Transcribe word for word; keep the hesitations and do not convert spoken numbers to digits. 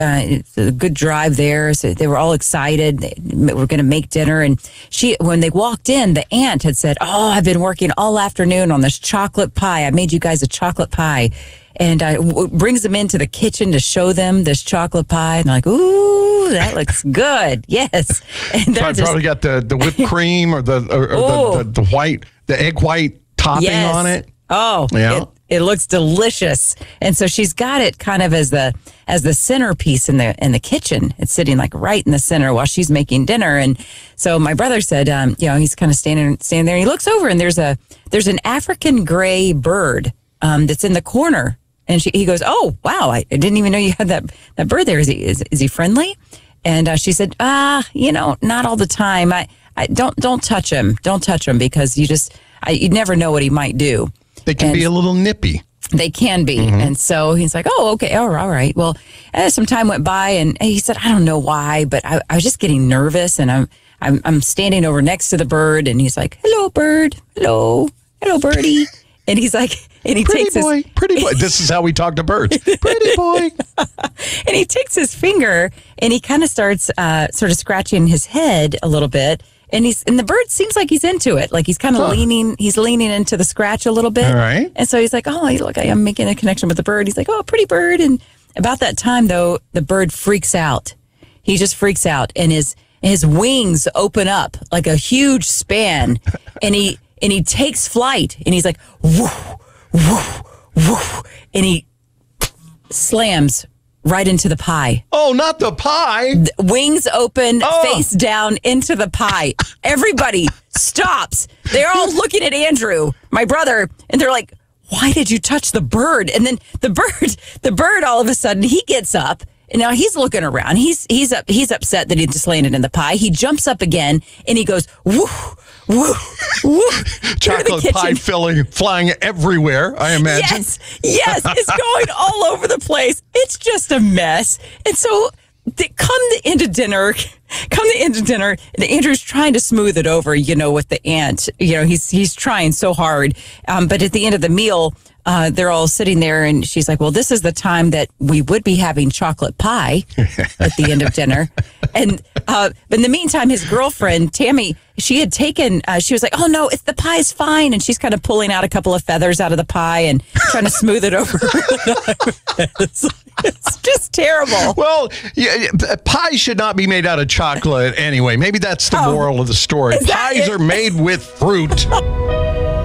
Uh, it's a good drive there, so they were all excited. They were going to make dinner, and she, when they walked in, the aunt had said, "Oh, I've been working all afternoon on this chocolate pie. I made you guys a chocolate pie," and uh, w- brings them into the kitchen to show them this chocolate pie. And they're like, "Ooh, that looks good." Yes, and so I just, probably got the, the whipped cream or the or, or the, the the white the egg white topping yes. on it. Oh, yeah. It, It looks delicious, and so she's got it kind of as the as the centerpiece in the in the kitchen. It's sitting like right in the center while she's making dinner. And so my brother said, um, you know, he's kind of standing standing there, and he looks over, and there's a there's an African gray bird um, that's in the corner, and she, he goes, "Oh, wow! I, I didn't even know you had that that bird there. Is he is, is he friendly?" And uh, she said, "Ah, you know, not all the time. I, I don't don't touch him. Don't touch him because you just I, you never know what he might do." They can and be a little nippy. They can be. Mm-hmm. And so he's like, oh, okay, all right. All right. Well, as some time went by, and he said, I don't know why, but I, I was just getting nervous, and I'm, I'm I'm standing over next to the bird, and he's like, hello, bird. Hello. Hello, birdie. And he's like, and he pretty takes boy, his... Pretty boy. This is how we talk to birds. Pretty boy. And he takes his finger, and he kind of starts uh, sort of scratching his head a little bit. And he's and the bird seems like he's into it. Like he's kind of huh. leaning, he's leaning into the scratch a little bit. All right. And so he's like, oh, look, I'm making a connection with the bird. He's like, oh, pretty bird. And about that time, though, the bird freaks out. He just freaks out, and his his wings open up like a huge span, and he and he takes flight, and he's like, woo, woo, woo, and he slams right into the pie. Oh, not the pie. The wings open, oh. face down into the pie. Everybody stops. They're all looking at Andrew, my brother, and they're like, why did you touch the bird? And then the bird, the bird all of a sudden, he gets up. And now he's looking around. He's he's up. He's upset that he just landed in the pie. He jumps up again, and he goes, woo, woo, woo. Chocolate pie filling, flying everywhere, I imagine. Yes, yes. It's going all over the place. It's just a mess. And so they come the end of dinner, come the end of dinner, and Andrew's trying to smooth it over, you know, with the aunt. You know, he's he's trying so hard. Um, but at the end of the meal, Uh, they're all sitting there, and she's like, well, this is the time that we would be having chocolate pie at the end of dinner. And uh, in the meantime, his girlfriend, Tammy, she had taken, uh, she was like, oh, no, it's, the pie's fine. And she's kind of pulling out a couple of feathers out of the pie and trying to smooth it over. it's, it's just terrible. Well, yeah, pie should not be made out of chocolate anyway. Maybe that's the oh, moral of the story. Pies are made with fruit.